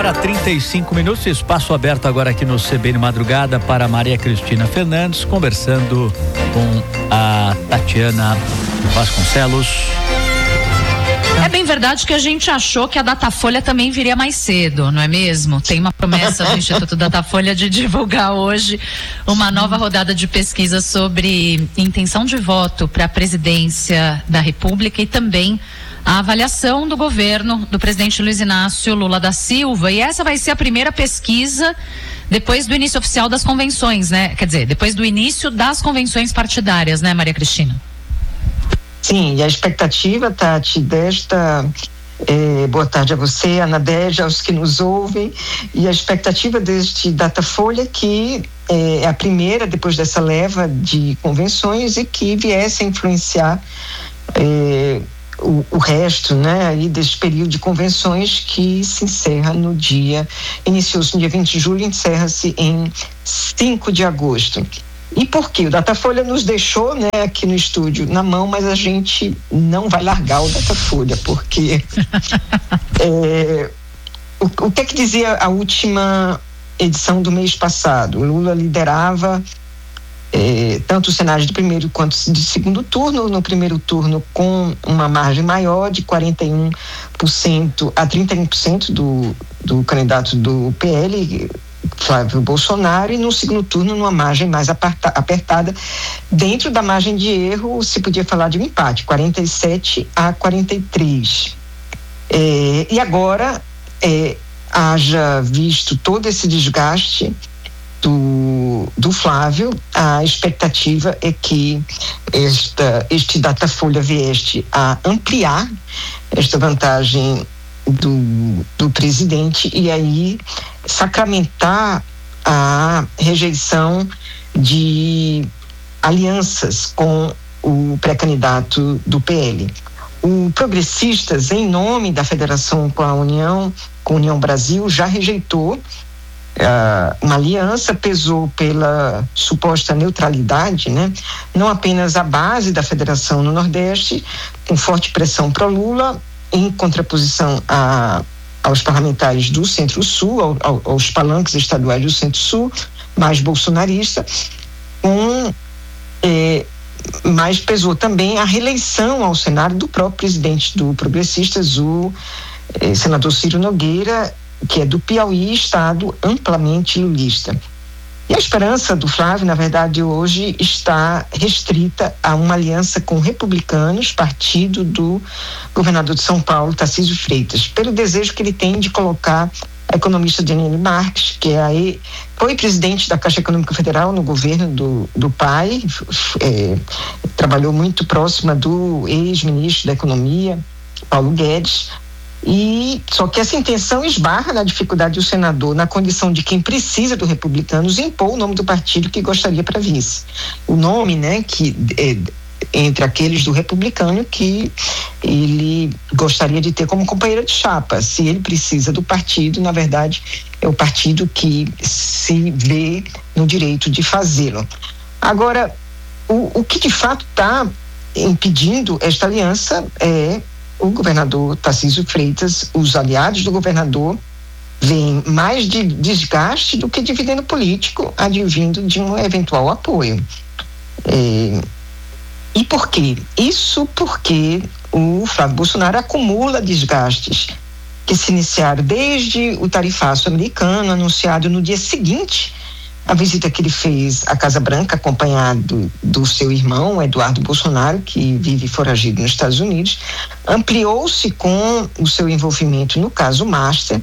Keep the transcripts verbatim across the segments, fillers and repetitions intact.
hora trinta e cinco minutos, espaço aberto agora aqui no C B N Madrugada para Maria Cristina Fernandes, conversando com a Tatiana Vasconcelos. É bem verdade que a gente achou que a Datafolha também viria mais cedo, não é mesmo? Tem uma promessa do Instituto Datafolha de divulgar hoje uma nova rodada de pesquisa sobre intenção de voto para a presidência da República e também a avaliação do governo do presidente Luiz Inácio Lula da Silva. E essa vai ser a primeira pesquisa depois do início oficial das convenções, né? Quer dizer, depois do início das convenções partidárias, né, Maria Cristina? Sim, e a expectativa, Tati, desta... Eh, boa tarde a você, Ana Dégia, aos que nos ouvem, e a expectativa deste Datafolha é que eh, é a primeira depois dessa leva de convenções e que viesse a influenciar eh, o, o resto, né, aí desse período de convenções que se encerra no dia, iniciou-se no dia vinte de julho e encerra-se em cinco de agosto. E por quê? O Datafolha nos deixou, né, aqui no estúdio na mão, mas a gente não vai largar o Datafolha, porque é, o, o que é que dizia a última edição do mês passado? O Lula liderava é, tanto o cenário de primeiro quanto de segundo turno. No primeiro turno, com uma margem maior de quarenta e um por cento a trinta e um por cento do, do candidato do P L, Flávio Bolsonaro, e no segundo turno numa margem mais aparta, apertada, dentro da margem de erro se podia falar de um empate, quarenta e sete a quarenta e três. É, e agora, é, haja visto todo esse desgaste do, do Flávio, a expectativa é que esta, este Datafolha vieste a ampliar esta vantagem do, do presidente e aí sacramentar a rejeição de alianças com o pré-candidato do P L. O Progressistas, em nome da federação com a União, com a União Brasil, já rejeitou uh, uma aliança, pesou pela suposta neutralidade, né? Não apenas a base da federação no Nordeste, com forte pressão pró-Lula, em contraposição a aos parlamentares do Centro-Sul, ao, ao, aos palanques estaduais do Centro-Sul, mais bolsonarista, um, é, mas pesou também a reeleição ao Senado do próprio presidente do Progressistas, o é, senador Ciro Nogueira, que é do Piauí, estado amplamente lulista. E a esperança do Flávio, na verdade, hoje está restrita a uma aliança com republicanos, partido do governador de São Paulo, Tarcísio Freitas, pelo desejo que ele tem de colocar a economista Janine Marques, que é a, foi presidente da Caixa Econômica Federal no governo do, do pai, é, trabalhou muito próxima do ex-ministro da Economia, Paulo Guedes. E só que essa intenção esbarra na dificuldade do senador, na condição de quem precisa do Republicanos, impor o nome do partido que gostaria para vice. O nome, né, que é, entre aqueles do Republicano que ele gostaria de ter como companheira de chapa. Se ele precisa do partido, na verdade, é o partido que se vê no direito de fazê-lo. Agora, o, o que de fato está impedindo esta aliança é o governador Tarcísio Freitas. Os aliados do governador veem mais de desgaste do que dividendo político advindo de um eventual apoio. É, e por quê? Isso porque o Flávio Bolsonaro acumula desgastes que se iniciaram desde o tarifaço americano, anunciado no dia seguinte a visita que ele fez à Casa Branca, acompanhado do seu irmão, Eduardo Bolsonaro, que vive foragido nos Estados Unidos. Ampliou-se com o seu envolvimento no caso Master,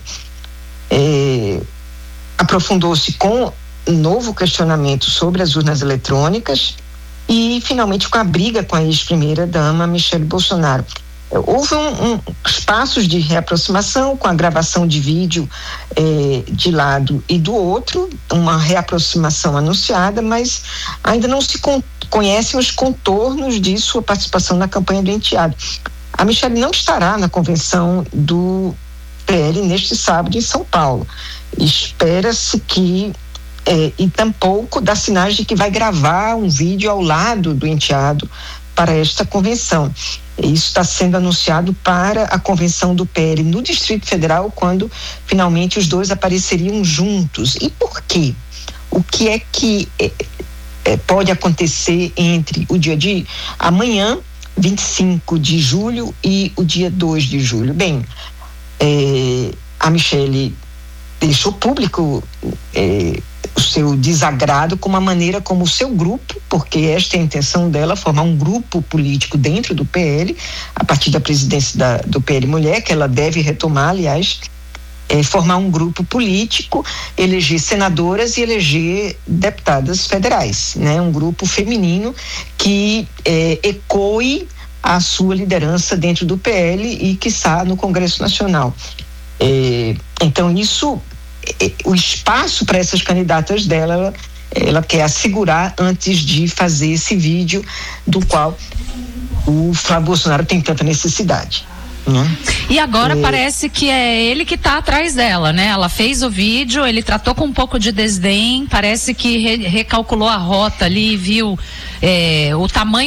é, aprofundou-se com um novo questionamento sobre as urnas eletrônicas e, finalmente, com a briga com a ex-primeira-dama Michele Bolsonaro. Houve um, um, espaços de reaproximação com a gravação de vídeo eh, de lado e do outro, uma reaproximação anunciada, mas ainda não se con- conhecem os contornos de sua participação na campanha do enteado. A Michele não estará na convenção do P L neste sábado em São Paulo. Espera-se que, eh, e tampouco dá sinais de que vai gravar um vídeo ao lado do enteado para esta convenção. Isso está sendo anunciado para a convenção do P L no Distrito Federal, quando finalmente os dois apareceriam juntos. E por quê? O que é que é, é, pode acontecer entre o dia de amanhã, vinte e cinco de julho, e o dia dois de julho? Bem, é, a Michelle deixou público é, o seu desagrado com a maneira como o seu grupo, porque esta é a intenção dela, formar um grupo político dentro do P L, a partir da presidência da, do P L Mulher, que ela deve retomar, aliás, é, formar um grupo político, eleger senadoras e eleger deputadas federais, né? Um grupo feminino que é, ecoe a sua liderança dentro do P L e, quiçá, no Congresso Nacional. É, então, isso... o espaço para essas candidatas dela, ela, ela quer assegurar antes de fazer esse vídeo do qual o Flávio Bolsonaro tem tanta necessidade. Né? E agora é... parece que é ele que está atrás dela, né? Ela fez o vídeo, ele tratou com um pouco de desdém, parece que re- recalculou a rota ali, viu é, o tamanho